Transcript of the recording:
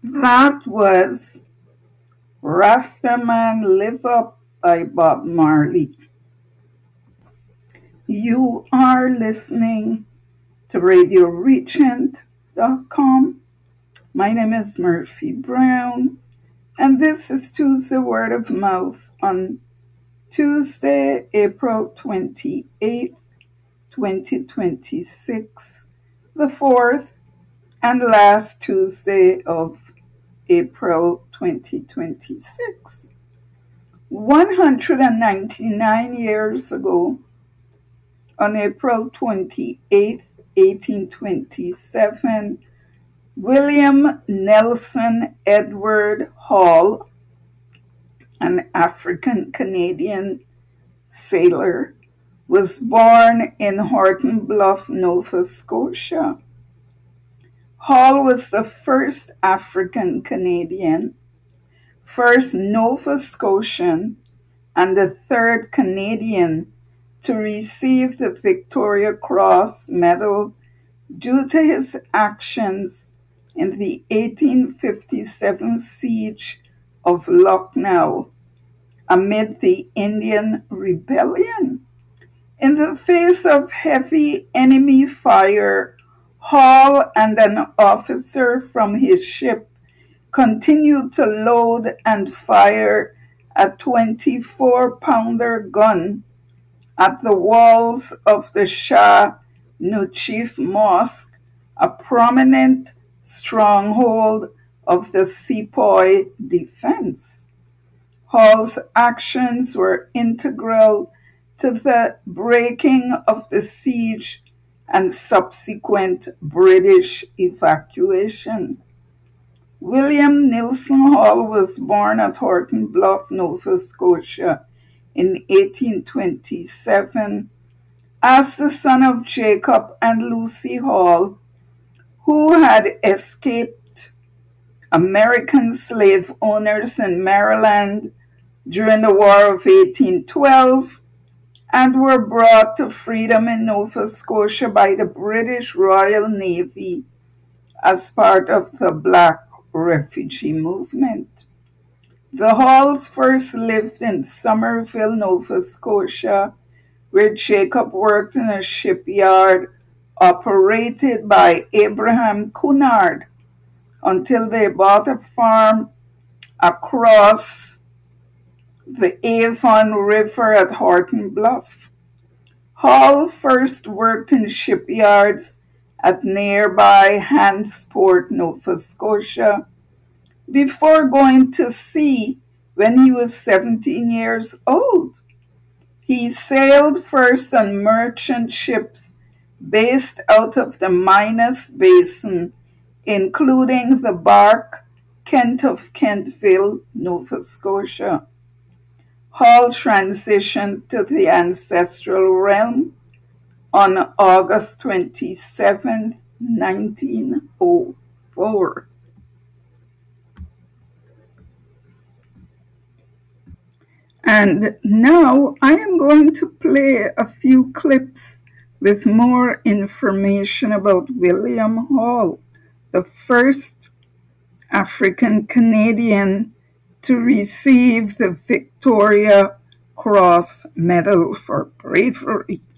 That was Rastaman Live Up by Bob Marley. You are listening to RadioRegent.com. My name is Murphy Brown, and this is Tuesday Word of Mouth on Tuesday, April 28th, 2026, the fourth and last Tuesday of April 2026. 199 years ago, on April 28th, 1827, William Nelson Edward Hall, an African-Canadian sailor, was born in Horton Bluff, Nova Scotia. Hall was the first African-Canadian, first Nova Scotian, and the third Canadian to receive the Victoria Cross Medal due to his actions in the 1857 siege of Lucknow amid the Indian Rebellion. In the face of heavy enemy fire, Hall and an officer from his ship continued to load and fire a 24-pounder gun at the walls of the Shah Nuchif Mosque, a prominent stronghold of the Sepoy defense. Hall's actions were integral to the breaking of the siege and subsequent British evacuation. William Nelson Hall was born at Horton Bluff, Nova Scotia in 1827 as the son of Jacob and Lucy Hall, who had escaped American slave owners in Maryland during the War of 1812 and were brought to freedom in Nova Scotia by the British Royal Navy as part of the Black refugee movement. The Halls first lived in Somerville, Nova Scotia, where Jacob worked in a shipyard operated by Abraham Cunard until they bought a farm across the Avon River at Horton Bluff. Hall first worked in shipyards at nearby Hantsport, Nova Scotia, before going to sea when he was 17 years old. He sailed first on merchant ships based out of the Minas Basin, including the bark Kent of Kentville, Nova Scotia. Hall transitioned to the ancestral realm on August 27, 1904. And now I am going to play a few clips with more information about William Hall, the first African Canadian to receive the Victoria Cross Medal for Bravery.